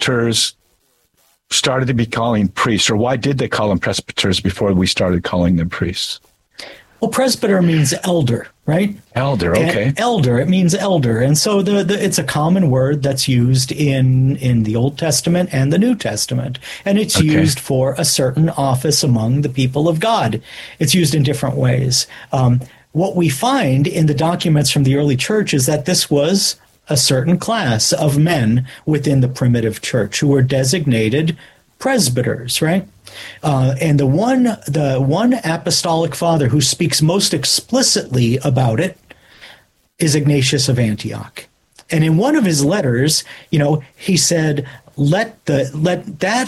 presbyters started to be calling priests, or why did they call them presbyters before we started calling them priests? Well, presbyter means elder, right? Elder, okay. And elder, it means elder. And so it's a common word that's used in the Old Testament and the New Testament. And it's used for a certain office among the people of God. It's used in different ways. What we find in the documents from the early church is that this was a certain class of men within the primitive church who were designated presbyters, right? And the one apostolic father who speaks most explicitly about it is Ignatius of Antioch. And in one of his letters, he said, let that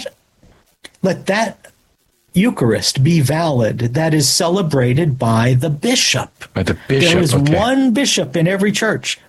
Eucharist be valid that is celebrated by the bishop. By the bishop. There is one bishop in every church.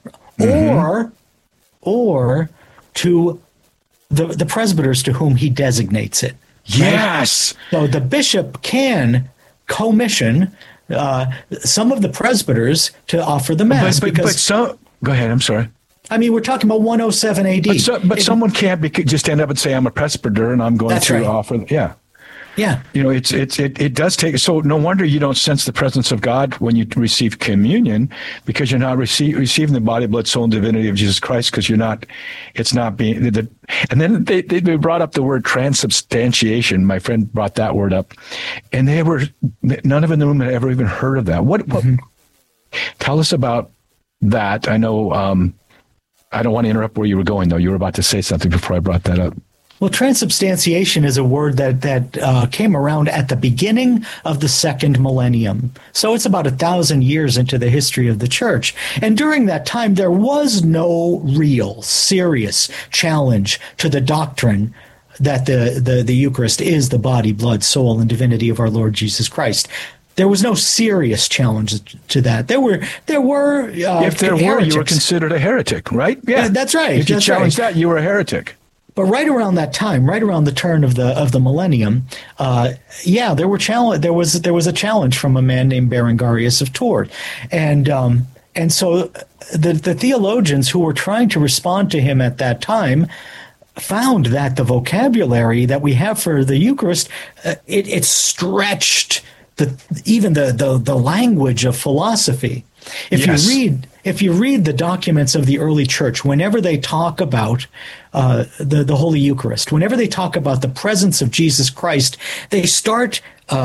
Or to the presbyters to whom he designates it. Yes. Right? So the bishop can commission some of the presbyters to offer the mass. Go ahead. I'm sorry. I mean, we're talking about 107 AD. But someone can't just stand up and say, I'm a presbyter and I'm going to offer. Yeah. Yeah. It does take, so no wonder you don't sense the presence of God when you receive communion, because you're not receiving the body, blood, soul, and divinity of Jesus Christ, because it's not being, and then they brought up the word transubstantiation. My friend brought that word up, and none of them in the room had ever even heard of that. What tell us about that. I know, I don't want to interrupt where you were going, though. You were about to say something before I brought that up. Well, transubstantiation is a word that came around at the beginning of the second millennium. So it's about 1,000 years into the history of the church. And during that time, there was no real serious challenge to the doctrine that the Eucharist is the body, blood, soul, and divinity of our Lord Jesus Christ. There was no serious challenge to that. There were. If there were, you were considered a heretic, right? Yeah, that's right. If you challenged that, you were a heretic. But right around that time, right around the turn of the millennium, there were there was a challenge from a man named Berengarius of Tours, and so the theologians who were trying to respond to him at that time found that the vocabulary that we have for the Eucharist it stretched even the language of philosophy. If you read the documents of the early church, whenever they talk about the Holy Eucharist, whenever they talk about the presence of Jesus Christ, they start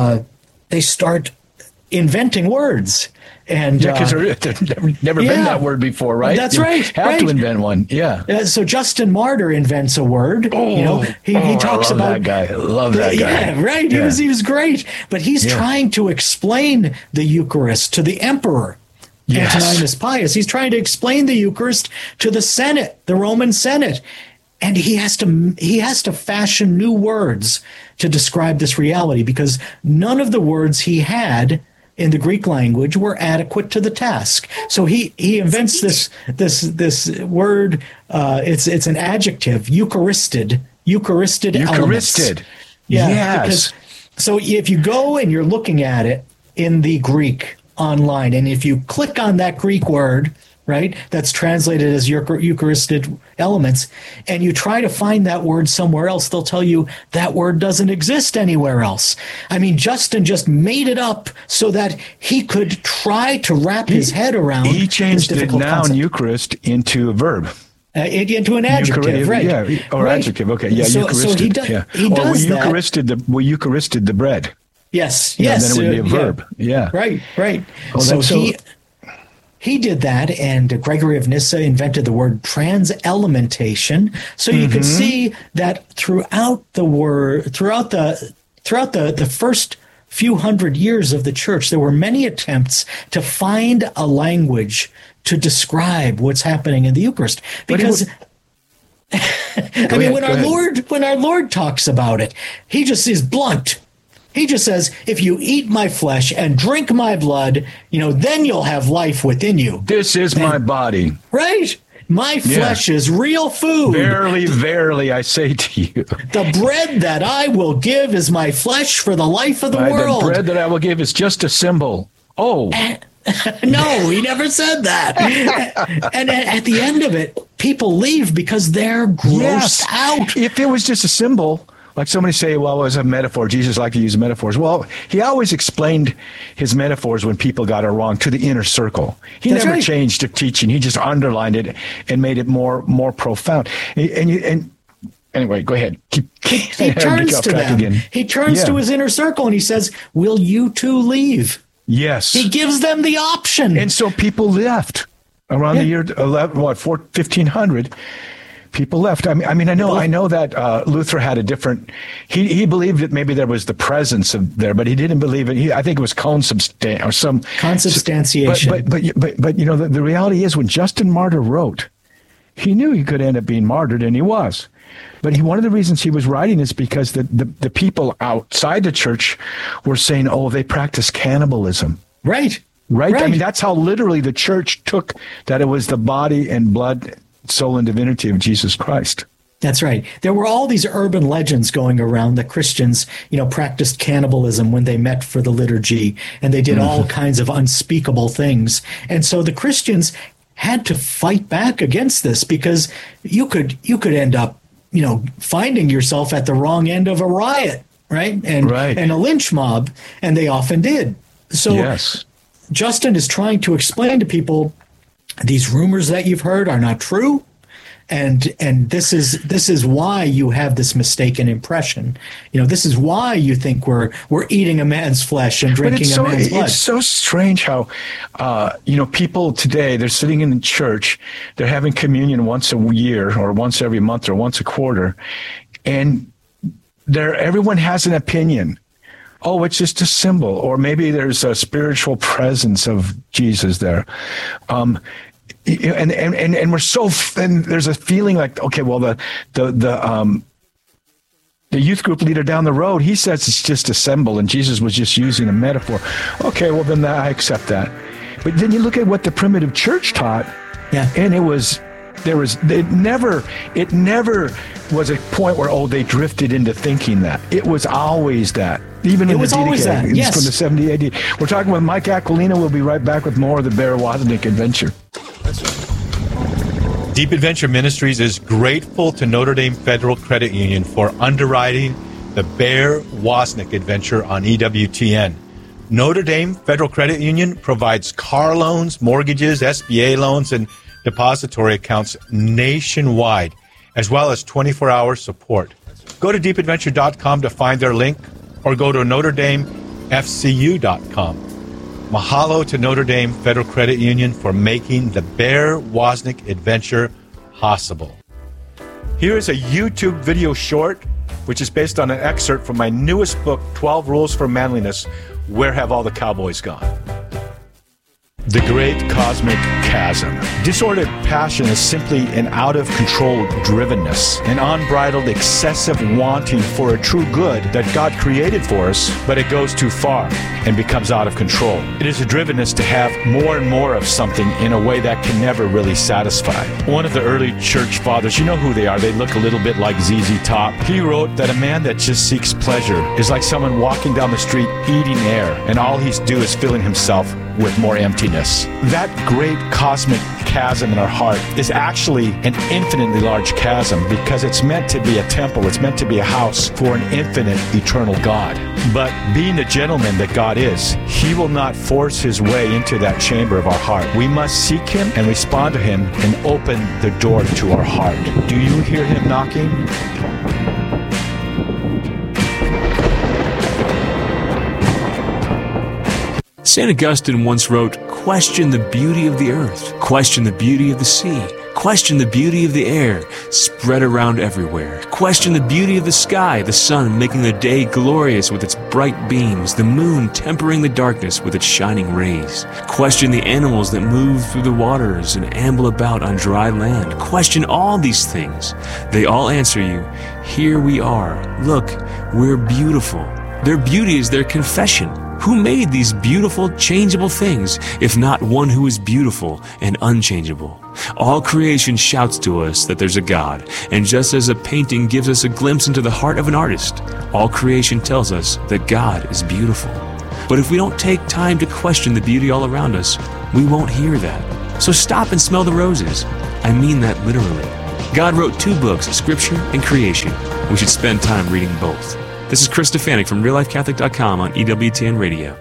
inventing words. And because there's never been that word before, right? That's right. You have to invent one. Yeah. So Justin Martyr invents a word. He talks about that guy. I love that guy. Yeah, right. Yeah. He was great, but he's trying to explain the Eucharist to the emperor. Yes. Antoninus Pius. He's trying to explain the Eucharist to the Senate, the Roman Senate. And he has to fashion new words to describe this reality, because none of the words he had in the Greek language were adequate to the task. So he invents this word. It's an adjective, Eucharisted elements. Yeah. Yes. So if you go and you're looking at it in the Greek online, and if you click on that Greek word, right, that's translated as Eucharistic elements, and you try to find that word somewhere else, they'll tell you that word doesn't exist anywhere else. I mean, Justin just made it up so that he could try to wrap his head around. He changed the noun concept. Eucharist into a verb. Into an adjective, right? Yeah, or right. adjective. Okay, yeah, so, Eucharistic. So he does that. We Eucharisted the bread. Yes. Then it would be a verb. Yeah. Right. Oh, he did that, and Gregory of Nyssa invented the word transelementation. So you could see that throughout the first few hundred years of the church, there were many attempts to find a language to describe what's happening in the Eucharist. Because when our Lord talks about it, he just is blunt. He just says, if you eat my flesh and drink my blood, then you'll have life within you. This is my body. Right. My flesh is real food. Verily, verily, I say to you. The bread that I will give is my flesh for the life of the world. The bread that I will give is just a symbol. Oh. No, he never said that. And at the end of it, people leave because they're grossed out. If it was just a symbol, like somebody say, well, it was a metaphor. Jesus liked to use metaphors. Well, he always explained his metaphors when people got it wrong to the inner circle. He never changed the teaching. He just underlined it and made it more profound. And anyway, go ahead. He turns to them. Again. He turns to his inner circle and he says, will you two leave? Yes. He gives them the option. And so people left around the year 1500. People left. I mean, I know that Luther had a different. He believed that maybe there was the presence of there, but he didn't believe it. I think it was consubstantiation. But you know, the reality is when Justin Martyr wrote, he knew he could end up being martyred, and he was. But one of the reasons he was writing is because the people outside the church were saying, "Oh, they practice cannibalism." Right. I mean, that's how literally the church took that it was the body and blood, soul and divinity of Jesus Christ. That's right. There were all these urban legends going around that Christians, practiced cannibalism when they met for the liturgy, and they did all kinds of unspeakable things. And so the Christians had to fight back against this because you could end up, finding yourself at the wrong end of a riot, right? And a lynch mob, and they often did. So Justin is trying to explain to people, these rumors that you've heard are not true, and this is why you have this mistaken impression. This is why you think we're eating a man's flesh and drinking a man's blood. It's so strange how people today, they're sitting in the church, they're having communion once a year or once every month or once a quarter, and everyone has an opinion. Oh, it's just a symbol, or maybe there's a spiritual presence of Jesus there. And we're and there's a feeling like, okay, well, the youth group leader down the road, he says it's just a symbol and Jesus was just using a metaphor. Okay, well, then I accept that. But then you look at what the primitive church taught, and it never was a point where, they drifted into thinking that. It was always that. Even in the Didache, yes. From the 70 AD. We're talking with Mike Aquilina. We'll be right back with more of the Bear Wozniak Adventure. Deep Adventure Ministries is grateful to Notre Dame Federal Credit Union for underwriting the Bear Wozniak Adventure on EWTN. Notre Dame Federal Credit Union provides car loans, mortgages, SBA loans, and depository accounts nationwide, as well as 24-hour support. Go to deepadventure.com to find their link, or go to NotreDameFCU.com. Mahalo to Notre Dame Federal Credit Union for making the Bear Wozniak Adventure possible. Here is a YouTube video short, which is based on an excerpt from my newest book, 12 Rules for Manliness, Where Have All the Cowboys Gone? The Great Cosmic Chasm. Disordered passion is simply an out-of-control drivenness, an unbridled, excessive wanting for a true good that God created for us, but it goes too far and becomes out of control. It is a drivenness to have more and more of something in a way that can never really satisfy. One of the early church fathers, you know who they are, they look a little bit like ZZ Top. He wrote that a man that just seeks pleasure is like someone walking down the street eating air, and all he's doing is filling himself with more emptiness. That great cosmic chasm in our heart is actually an infinitely large chasm because it's meant to be a temple, it's meant to be a house for an infinite, eternal God. But being the gentleman that God is, He will not force His way into that chamber of our heart. We must seek Him and respond to Him and open the door to our heart. Do you hear Him knocking? St. Augustine once wrote, "Question the beauty of the earth, question the beauty of the sea, question the beauty of the air, spread around everywhere. Question the beauty of the sky, the sun making the day glorious with its bright beams, the moon tempering the darkness with its shining rays. Question the animals that move through the waters and amble about on dry land. Question all these things. They all answer you, here we are. Look, we're beautiful. Their beauty is their confession. Who made these beautiful, changeable things, if not one who is beautiful and unchangeable? All creation shouts to us that there's a God, and just as a painting gives us a glimpse into the heart of an artist, all creation tells us that God is beautiful. But if we don't take time to question the beauty all around us, we won't hear that. So stop and smell the roses. I mean that literally. God wrote 2 books, Scripture and Creation. We should spend time reading both. This is Chris Stefanik from RealLifeCatholic.com on EWTN Radio.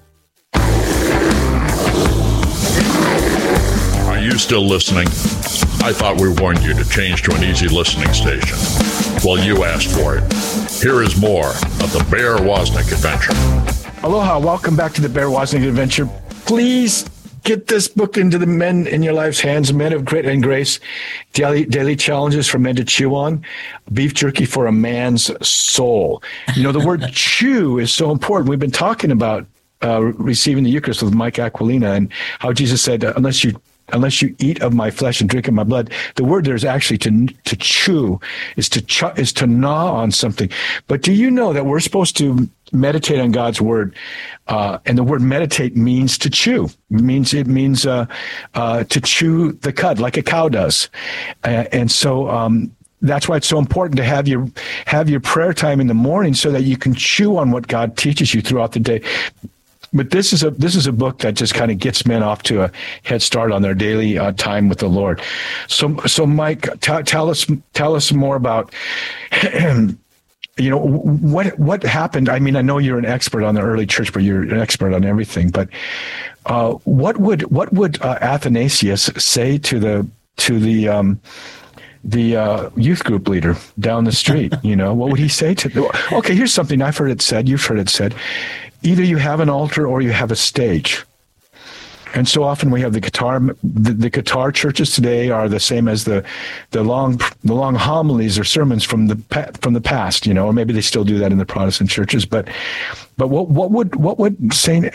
Are you still listening? I thought we warned you to change to an easy listening station. Well, you asked for it. Here is more of the Bear Wozniak Adventure. Aloha, welcome back to the Bear Wozniak Adventure. Please get this book into the men in your life's hands, Men of Grit and Grace, daily challenges for men to chew on, beef jerky for a man's soul. You know, the word chew is so important. We've been talking about receiving the Eucharist with Mike Aquilina and how Jesus said, unless you eat of my flesh and drink of my blood, the word there is actually to chew, is to gnaw on something. But do you know that we're supposed to meditate on God's word? And the word meditate means to chew. It means to chew the cud like a cow does. And so that's why it's so important to have your prayer time in the morning so that you can chew on what God teaches you throughout the day. But this is a book that just kind of gets men off to a head start on their daily time with the Lord. So Mike, tell us more about you know what happened. I mean, I know you're an expert on the early church, but you're an expert on everything. But what would Athanasius say to the youth group leader down the street? You know, what would he say to? Okay, here's something I've heard it said. You've heard it said. Either you have an altar or you have a stage. And so often we have the guitar churches today are the same as the long homilies or sermons from the past, you know, or maybe they still do that in the Protestant churches. But what would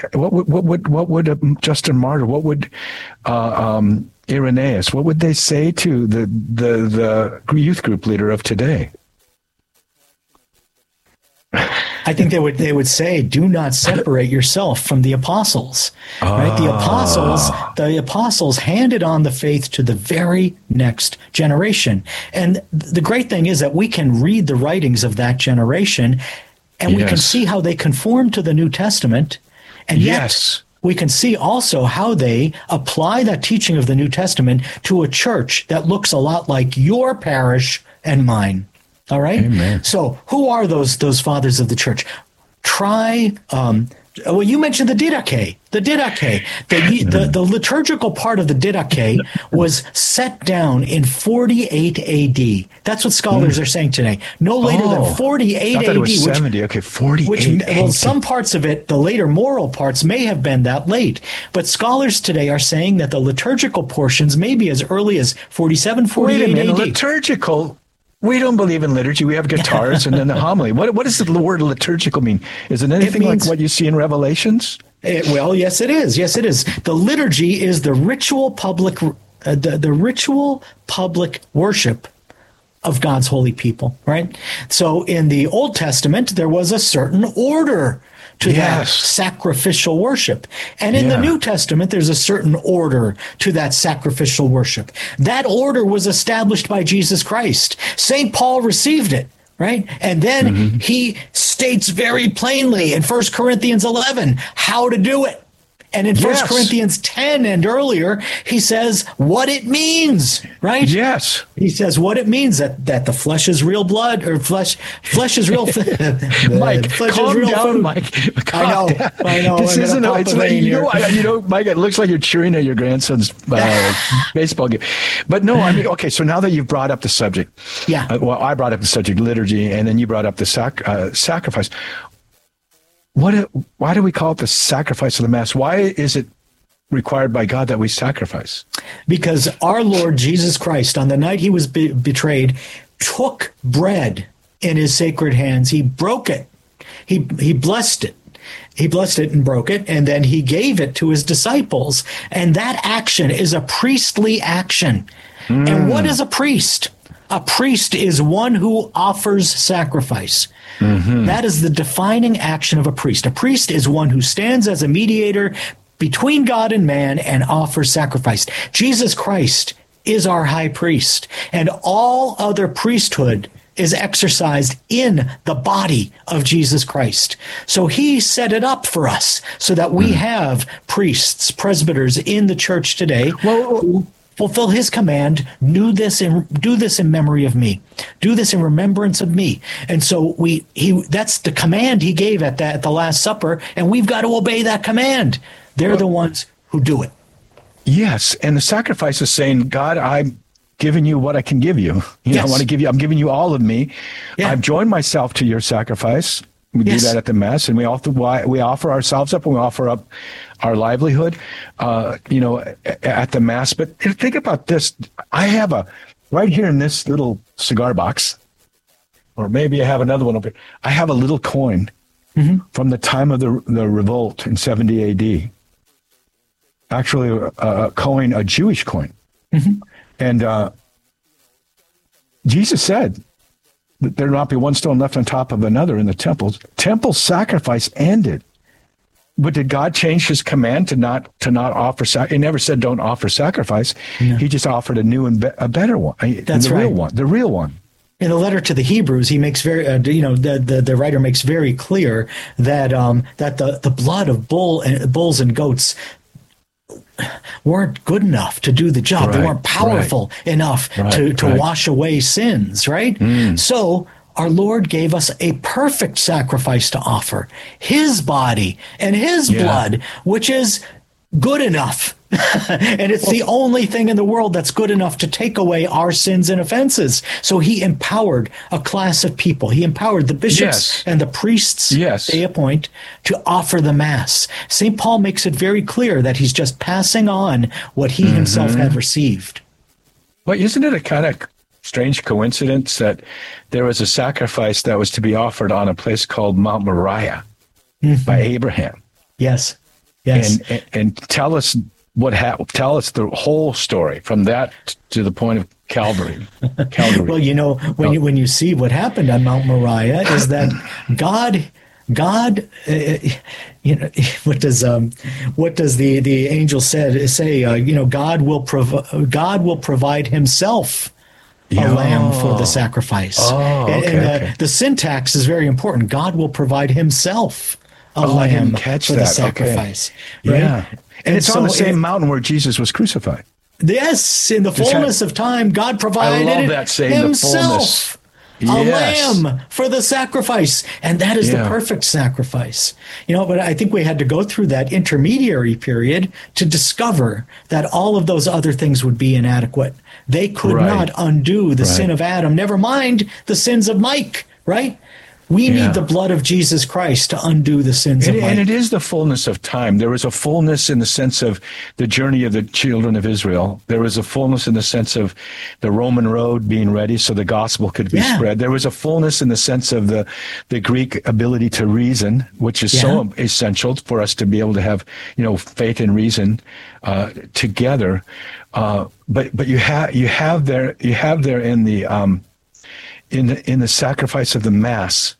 Justin Martyr, what would Irenaeus, what would they say to the youth group leader of today? I think they would say, do not separate yourself from the apostles. Right? The apostles handed on the faith to the very next generation. And the great thing is that we can read the writings of that generation and we can see how they conform to the New Testament. And yet we can see also how they apply that teaching of the New Testament to a church that looks a lot like your parish and mine. All right. Amen. So who are those fathers of the church? Well, you mentioned the Didache. The Didache, the liturgical part of the Didache was set down in 48 AD. That's what scholars are saying today. No later than 48 AD. It was 70. Okay, 48 AD. Well, some parts of it, the later moral parts, may have been that late. But scholars today are saying that the liturgical portions may be as early as 47, 48 AD. Liturgical? We don't believe in liturgy. We have guitars and then the homily. What does the word liturgical mean? Is it anything like what you see in Revelations? Well, yes, it is. Yes, it is. The liturgy is the ritual public, the ritual public worship of God's holy people, right? So in the Old Testament, there was a certain order to that sacrificial worship. And in the New Testament, there's a certain order to that sacrificial worship. That order was established by Jesus Christ. St. Paul received it, right? And then he states very plainly in 1 Corinthians 11 how to do it. And in 1 Corinthians 10 and earlier, he says what it means, right? Yes. He says what it means, that the flesh is real blood, or flesh is real. Mike, calm down, Mike. I know. This isn't. It's like, you know, Mike. It looks like you're cheering at your grandson's baseball game. But no, I mean, okay. So now that you've brought up the subject, well, I brought up the subject liturgy, and then you brought up the sacrifice. Why do we call it the sacrifice of the Mass? Why is it required by God that we sacrifice? Because our Lord Jesus Christ, on the night he was betrayed, took bread in his sacred hands. He broke it. He blessed it. He blessed it and broke it, and then he gave it to his disciples. And that action is a priestly action. And what is a priest? A priest is one who offers sacrifice. That is the defining action of a priest. A priest is one who stands as a mediator between God and man and offers sacrifice. Jesus Christ is our high priest, and all other priesthood is exercised in the body of Jesus Christ. So he set it up for us so that we have priests, presbyters in the church today who fulfill his command, do this in memory of me. Do this in remembrance of me. And so that's the command he gave at the Last Supper, and we've got to obey that command. They're the ones who do it. Yes, and the sacrifice is saying, God, I'm giving you what I can give you. I'm giving you all of me. Yeah. I've joined myself to your sacrifice. We do that at the Mass, and we offer ourselves up, and we offer up our livelihood, at the Mass. But think about this. I have right here in this little cigar box, or maybe I have another one over here. I have a little coin from the time of the revolt in 70 AD. Actually, a Jewish coin. And Jesus said that there not be one stone left on top of another in the temples. Temple sacrifice ended. But did God change his command to not offer sacrifice? He never said don't offer sacrifice. No. He just offered a new and a better one. That's the right. real one. In the letter to the Hebrews, he makes the writer makes very clear that the blood of bulls and goats weren't good enough to do the job. Right, they weren't powerful enough to wash away sins, right? So our Lord gave us a perfect sacrifice to offer, his body and his blood, which is good enough. And it's the only thing in the world that's good enough to take away our sins and offenses. So he empowered a class of people. He empowered the bishops and the priests they appoint to offer the Mass. St. Paul makes it very clear that he's just passing on what he himself had received. Well, isn't it a kind of strange coincidence that there was a sacrifice that was to be offered on a place called Mount Moriah by Abraham? Yes. And tell us tell us the whole story from that to the point of Calvary. Well, when you see what happened on Mount Moriah is that God, what does the angel say? God will provide himself a lamb for the sacrifice. The syntax is very important. God will provide himself a lamb for the sacrifice. Okay. Right? Yeah. And it's on the same mountain where Jesus was crucified. Yes, in the fullness of time, God provided himself a lamb for the sacrifice. And that is the perfect sacrifice. But I think we had to go through that intermediary period to discover that all of those other things would be inadequate. They could not undo the sin of Adam, never mind the sins of Mike, right? We need the blood of Jesus Christ to undo the sins of Mike. And it is the fullness of time. There was a fullness in the sense of the journey of the children of Israel. There was a fullness in the sense of the Roman road being ready so the gospel could be spread. There was a fullness in the sense of the Greek ability to reason, which is so essential for us to be able to have, faith and reason together. But you have there in the sacrifice of the Mass,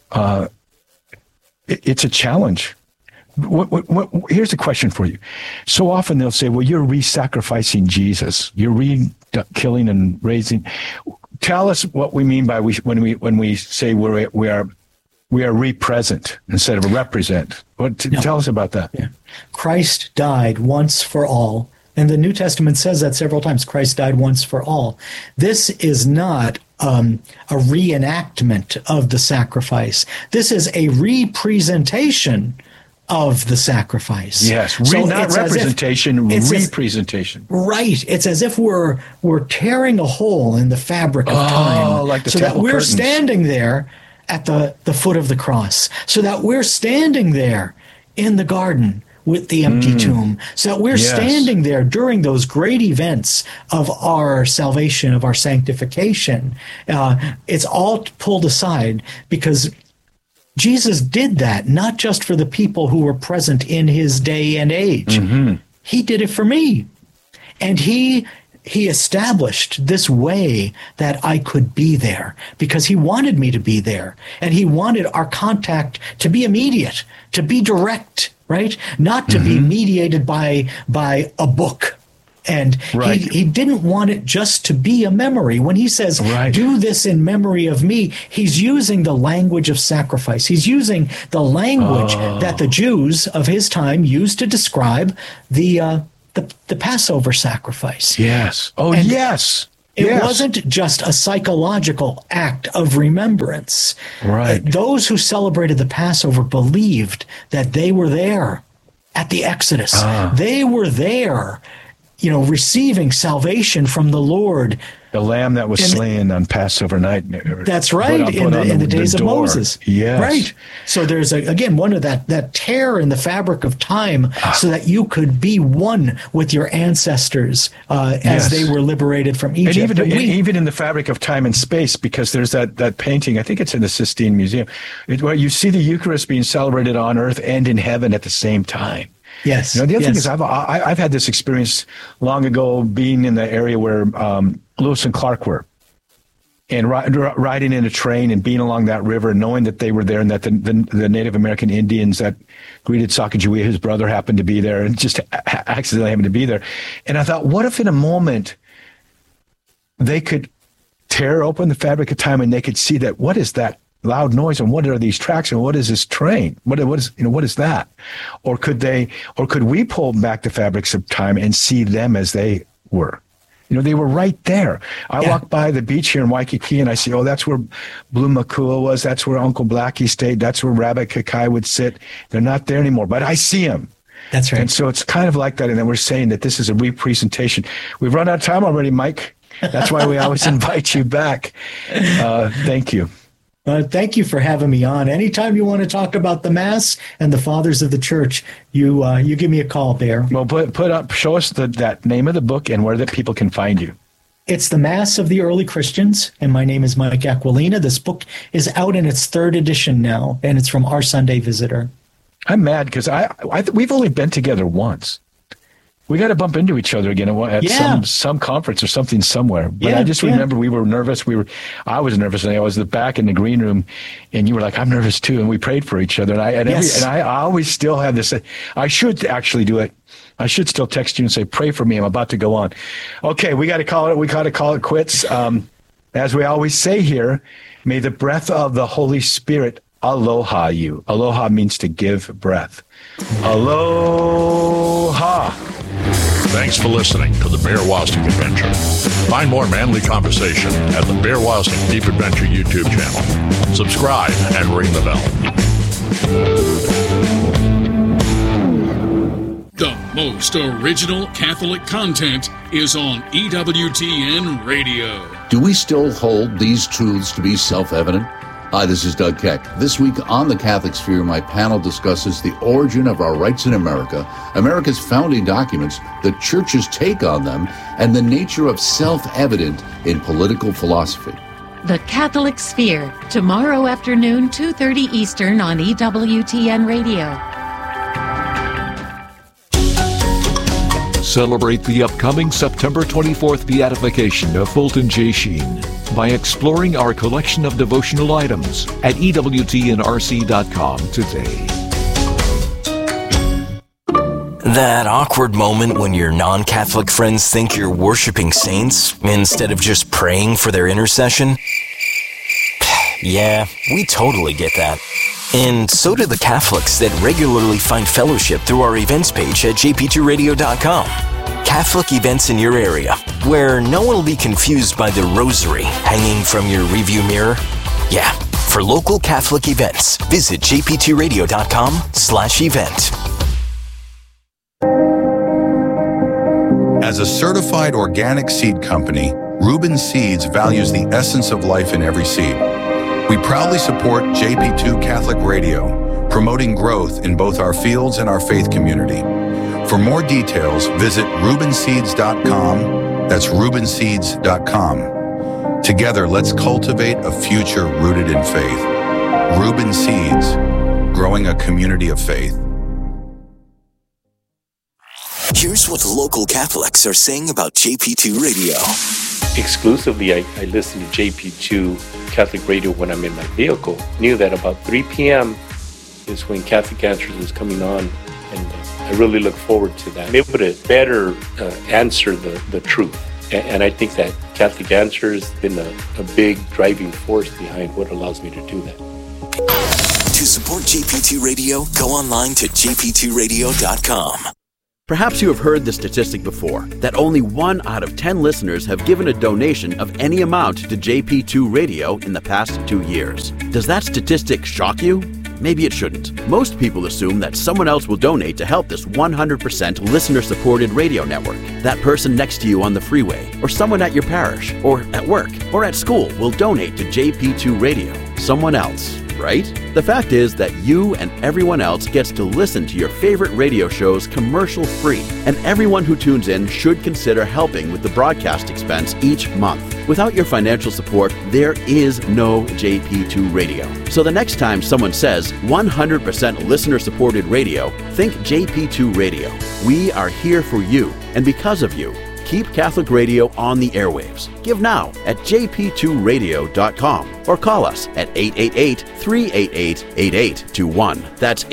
it's a challenge. Here's a question for you. So often they'll say, well, you're re-sacrificing Jesus. You're re-killing and raising. Tell us what we mean by when we say we are re-present instead of represent. Tell us about that. Yeah. Christ died once for all. And the New Testament says that several times. Christ died once for all. This is not a reenactment of the sacrifice. This is a representation of the sacrifice. Yes, not representation, representation. Right. It's as if we're tearing a hole in the fabric of time, like the so that we're curtains. Standing there at the foot of the cross, so that we're standing there in the garden with the empty tomb, so that we're standing there during those great events of our salvation, of our sanctification. It's all pulled aside because Jesus did that not just for the people who were present in his day and age. He did it for me. And he established this way that I could be there because he wanted me to be there. And he wanted our contact to be immediate, to be direct, right? Not to be mediated by a book And he didn't want it just to be a memory. When he says, do this in memory of me, he's using the language of sacrifice. He's using the language that the Jews of his time used to describe the Passover sacrifice. Yes. Oh, and yes. It wasn't just a psychological act of remembrance. Right. Those who celebrated the Passover believed that they were there at the Exodus. They were there, receiving salvation from the Lord. The lamb that was slain on Passover night. That's right, in the days of Moses. Yes. Right. So there's, one of that tear in the fabric of time so that you could be one with your ancestors as they were liberated from Egypt. And even in the fabric of time and space, because there's that painting, I think it's in the Sistine Museum, where you see the Eucharist being celebrated on earth and in heaven at the same time. Yes. The other thing is I've had this experience long ago being in the area where Lewis and Clark were, and riding in a train and being along that river, knowing that they were there and that the Native American Indians that greeted Sacagawea, his brother, happened to be there and just accidentally happened to be there. And I thought, what if in a moment they could tear open the fabric of time and they could see that, what is that loud noise and what are these tracks and what is this train? What is that? Or could we pull back the fabrics of time and see them as they were? They were right there. I walk by the beach here in Waikiki and I see, that's where Blue Makua was. That's where Uncle Blackie stayed. That's where Rabbit Kakai would sit. They're not there anymore, but I see them. That's right. And so it's kind of like that. And then we're saying that this is a representation. We've run out of time already, Mike. That's why we always invite you back. Thank you. Thank you for having me on. Anytime you want to talk about the Mass and the Fathers of the Church, you give me a call, Bear. Well, show us that name of the book and where that people can find you. It's The Mass of the Early Christians, and my name is Mike Aquilina. This book is out in its 3rd edition now, and it's from Our Sunday Visitor. I'm mad because we've only been together once. We got to bump into each other again at some conference or something somewhere. But I just remember we were nervous. I was nervous, and I was back in the green room, and you were like, "I'm nervous too," and we prayed for each other. And I always still have this. I should actually do it. I should still text you and say, "Pray for me. I'm about to go on." Okay, we got to call it. We got to call it quits. As we always say here, may the breath of the Holy Spirit aloha you. Aloha means to give breath. Aloha. Thanks for listening to the Bear Wozniak Adventure. Find more manly conversation at the Bear Wozniak Deep Adventure YouTube channel. Subscribe and ring the bell. The most original Catholic content is on EWTN Radio. Do we still hold these truths to be self-evident? Hi, this is Doug Keck. This week on The Catholic Sphere, my panel discusses the origin of our rights in America, America's founding documents, the Church's take on them, and the nature of self-evident in political philosophy. The Catholic Sphere, tomorrow afternoon, 2:30 Eastern on EWTN Radio. Celebrate the upcoming September 24th beatification of Fulton J. Sheen by exploring our collection of devotional items at EWTNRC.com today. That awkward moment when your non-Catholic friends think you're worshiping saints instead of just praying for their intercession? Yeah, we totally get that. And so do the Catholics that regularly find fellowship through our events page at jp2radio.com. Catholic events in your area, where no one will be confused by the rosary hanging from your review mirror. Yeah, for local Catholic events, visit jp2radio.com/event. As a certified organic seed company, Reuben Seeds values the essence of life in every seed. We proudly support JP2 Catholic Radio, promoting growth in both our fields and our faith community. For more details, visit ReubenSeeds.com. That's ReubenSeeds.com. Together, let's cultivate a future rooted in faith. Reuben Seeds, growing a community of faith. Here's what local Catholics are saying about JP2 Radio. Exclusively, I listen to JP2 Catholic Radio when I'm in my vehicle. Knew that about 3 p.m. is when Catholic Answers was coming on, and I really look forward to that. I'm able to better answer the truth. And I think that Catholic Answer has been a big driving force behind what allows me to do that. To support JP2 Radio, go online to jp2radio.com. Perhaps you have heard the statistic before, that only 1 out of 10 listeners have given a donation of any amount to JP2 Radio in the past 2 years. Does that statistic shock you? Maybe it shouldn't. Most people assume that someone else will donate to help this 100% listener-supported radio network. That person next to you on the freeway, or someone at your parish, or at work, or at school will donate to JP2 Radio. Someone else, right? The fact is that you and everyone else gets to listen to your favorite radio shows commercial-free, and everyone who tunes in should consider helping with the broadcast expense each month. Without your financial support, there is no JP2 Radio. So the next time someone says 100% listener-supported radio, think JP2 Radio. We are here for you, and because of you, keep Catholic Radio on the airwaves. Give now at jp2radio.com or call us at 888-388-8821. That's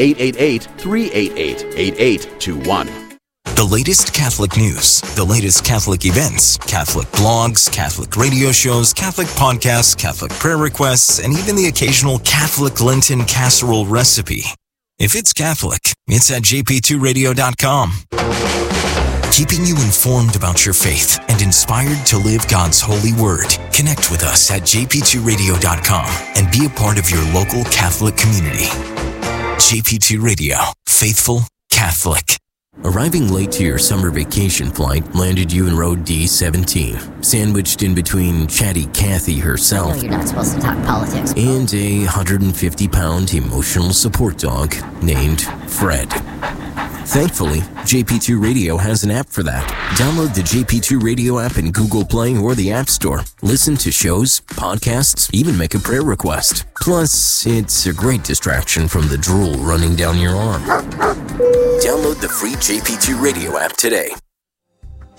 888-388-8821. The latest Catholic news, the latest Catholic events, Catholic blogs, Catholic radio shows, Catholic podcasts, Catholic prayer requests, and even the occasional Catholic Lenten casserole recipe. If it's Catholic, it's at jp2radio.com. Keeping you informed about your faith and inspired to live God's holy word. Connect with us at jp2radio.com and be a part of your local Catholic community. JP2 Radio, faithful Catholic. Arriving late to your summer vacation flight landed you in row D17, sandwiched in between chatty Kathy herself. I know you're not supposed to talk politics. And a 150-pound emotional support dog named Fred. Thankfully, JP2 Radio has an app for that. Download the JP2 Radio app in Google Play or the App Store. Listen to shows, podcasts, even make a prayer request. Plus, it's a great distraction from the drool running down your arm. Download the free JP2 Radio app today.